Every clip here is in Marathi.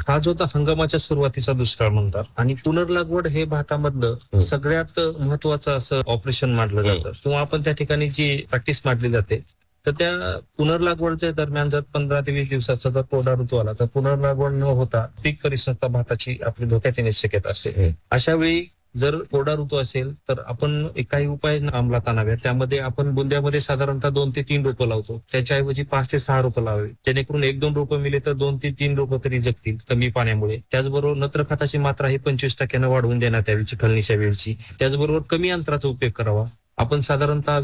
हा जो आता हंगामाच्या सुरुवातीचा दुष्काळ म्हणतात आणि पुनर्लागवड हे भातामधलं सगळ्यात महत्वाचं असं ऑपरेशन मानलं जातं किंवा आपण त्या ठिकाणी जी प्रॅक्टिस मांडली जाते. तर त्या पुनर्लागवडच्या दरम्यान जर 15 ते 20 दिवसाचा जर कोरडा ऋतू आला तर पुनर्लागवड न होता पीक परिसंस्था भाताची आपली धोक्यात येण्याची शक्यता असते. अशा वेळी जर कोरडा ऋतू असेल तर आपण काही उपाय अंमलात आणाव्यात. त्यामध्ये आपण बुंद्यामध्ये साधारणतः 2 ते 3 रोपं लावतो. त्याच्याऐवजी 5 ते 6 रोपं लावावी. जेणेकरून 1-2 रोपं मिले तर 2 ते 3 रोपं तरी जगतील कमी पाण्यामुळे. त्याचबरोबर नत्र खताची मात्रा ही 25% वाढवून देण्यात यावी चिखलणीच्या वेळची. त्याचबरोबर कमी अंतराचा उपयोग करावा. आपण साधारणतः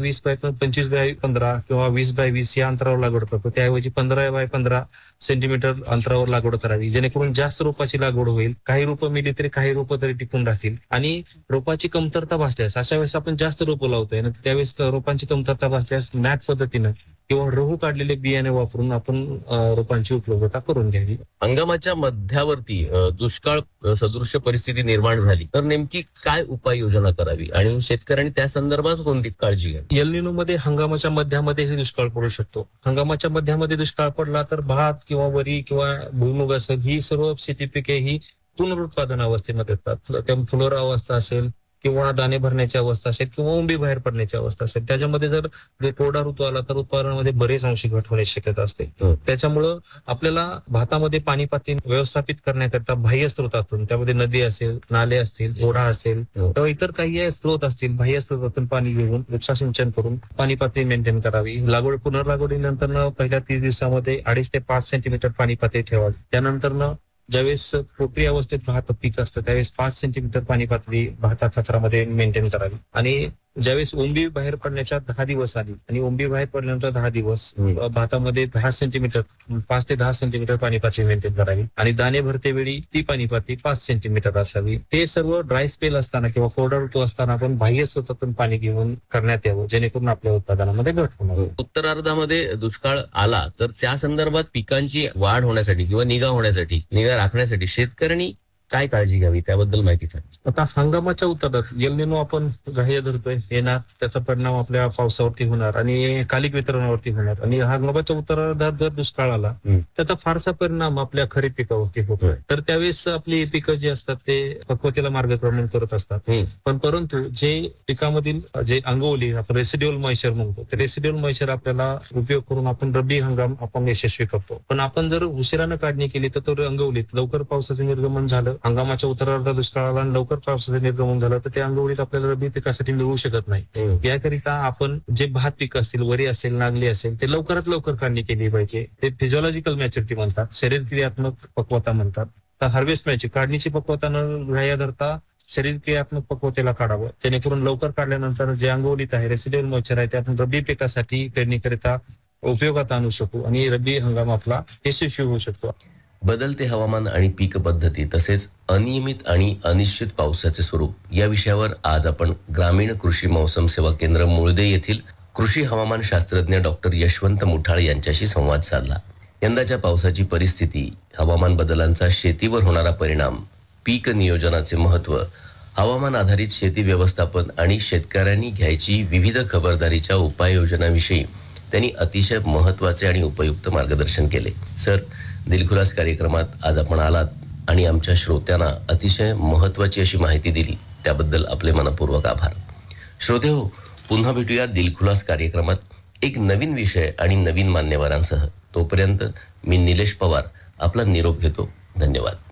20x25x15 किंवा 20x20 या अंतरावर लागवड करतो. त्याऐवजी 15x15 सेंटीमीटर अंतरावर लागवड करावी. जेणेकरून जास्त रोपाची लागवड होईल. काही रोपं मिली तरी काही रोपं तरी टिकून राहतील आणि रोपाची कमतरता भासल्यास अशा वेळेस आपण जास्त रोपं लावतोय आणि त्यावेळेस रोपांची कमतरता भासल्यास मॅट पद्धतीनं किंवा रहू काढलेले बियाणे वापरून आपण रोपांची उपलब्धता करून घ्यावी. हंगामाच्या मध्यावरती दुष्काळ सदृश्य परिस्थिती निर्माण झाली तर नेमकी काय उपाययोजना करावी आणि शेतकऱ्यांनी त्या संदर्भात कोणती काळजी घ्यावी? एल निनो मध्ये हंगामाच्या मध्यामध्ये हे दुष्काळ पडू शकतो. हंगामाच्या मध्यामध्ये दुष्काळ पडला तर भात किंवा वरी किंवा भुईमुग असेल ही सर्व शेती पिके ही पुनरुत्पादन अवस्थेमध्ये येतात. त्या फुलोरा अवस्था असेल किंवा दाणे भरण्याची अवस्था असेल किंवा उंबी बाहेर पडण्याची अवस्था असेल त्याच्यामध्ये जर कोरडा ऋतू आला तर उत्पादनामध्ये बरेच अंशी घट होण्याची शक्यता असते. त्याच्यामुळं आपल्याला भातामध्ये पाणी पातळी व्यवस्थापित करण्याकरता बाह्य स्रोतातून त्यामध्ये नदी असेल, नाले असतील, ओढा असेल किंवा इतर काही स्रोत असतील बाह्य स्रोतातून पाणी घेऊन उपसा सिंचन करून पाणी पातळी मेंटेन करावी. लागवड पुनर्लागवडीनंतर पहिल्या 30 दिवसामध्ये 2.5 ते 5 सेंटीमीटर पाणी पातळी ठेवावी. त्यानंतर ज्यावेळेस पोटरी अवस्थेत भात पीक असतं त्यावेळेस 5 सेंटीमीटर पाणी पातळी भाता कचरामध्ये मेंटेन करावी आणि ज्यावेळेस ओंबी बाहेर पडण्याच्या 10 दिवस आली आणि ओंबी बाहेर पडल्यानंतर 10 दिवस भातामध्ये 10 सेंटीमीटर 5 ते 10 सेंटीमीटर पाणी पातळी मेंटेन करावी आणि दाणे भरते वेळी ती पाणी पातळी 5 सेंटीमीटर असावी. हे सर्व ड्राय स्पेल असताना किंवा कोरडा ऋतू असताना आपण बाह्य स्रोतातून पाणी घेऊन करण्यात यावं जेणेकरून आपल्या उत्पादनामध्ये घट होणार. उत्तरार्धामध्ये दुष्काळ आला तर त्या संदर्भात पिकांची वाढ होण्यासाठी किंवा निगा राखण्यासाठी शेतकऱ्यांनी काय काळजी घ्यावी त्याबद्दल माहिती सांगा. आता हंगामाच्या उत्तरात एल निनो आपण ग्राह्य धरतोय येणार त्याचा परिणाम आपल्या पावसावरती होणार आणि कालिक वितरणावरती होणार आणि हंगामाच्या उत्तरार्धात जर दुष्काळ आला त्याचा फारसा परिणाम आपल्या खरीप पिकावरती होतो. तर त्यावेळेस आपली पिकं जी असतात ते पक्वतेला मार्गक्रमण करत असतात. पण परंतु जे पिकामधील जे अंगवली आपण रेसिड्युअल मॉइश्चर म्हणतो ते रेसिड्युअल मॉइश्चर आपल्याला उपयोग करून आपण रब्बी हंगाम आपण यशस्वी करतो. पण आपण जर उशिरानं काढणी केली तर तो अंगवलीत लवकर पावसाचं निर्गमन झालं हंगामाच्या उत्तरार्धात दुष्काळ आला आणि लवकर पावसाचं निर्गमन झालं तर त्या अंगवळीत आपल्याला रब्बी पिकासाठी मिळू शकत नाही. याकरिता आपण जे भात पीक असतील, वरी असेल, नागली असेल ते लवकरात लवकर काढणी केली पाहिजे. ते फिजिओलॉजिकल मॅच्युरिटी म्हणतात, शरीर क्रियात्मक पक्वता म्हणतात. तर हार्वेस्ट मॅच्युरिटी काढणीची पक्वता न ग्राह्य धरता शरीर क्रियात्मक पक्वतेला काढावं जेणेकरून लवकर काढल्यानंतर जे अंगवलीत आहे रेसिड्युअल मॉइश्चर आहे ते आपण रब्बी पिकासाठी पेरणीकरिता उपयोगात आणू शकू आणि रब्बी हंगाम आपला यशस्वी होऊ शकतो. बदलते हवामान आणि पीक पद्धती तसेच अनियमित आणि अनिश्चित पावसाचे स्वरूप या विषयावर आज आपण ग्रामीण कृषी मौसम सेवा केंद्र मुळदे येथील कृषी हवामान शास्त्रज्ञ डॉक्टर यशवंत मुठाळ यांच्याशी संवाद साधला. यंदाच्या पावसाची परिस्थिती, हवामान बदलांचा शेतीवर होणारा परिणाम, पीक नियोजनाचे महत्त्व, हवामान आधारित शेती व्यवस्थापन आणि शेतकऱ्यांनी घ्यायची विविध खबरदारीच्या उपाययोजनांविषयी त्यांनी अतिशय महत्त्वाचे आणि उपयुक्त मार्गदर्शन केले. सर, दिलखुलास कार्यक्रमात आज आपण आलात आणि आमच्या श्रोत्यांना अतिशय महत्त्वाची अशी माहिती दिली त्याबद्दल आपले मनपूर्वक आभार. श्रोतेहो, पुन्हा भेटूया दिलखुलास कार्यक्रमात एक नवीन विषय आणि नवीन मान्यवरांसह. तोपर्यंत मी निलेश पवार आपला निरोप घेतो. धन्यवाद.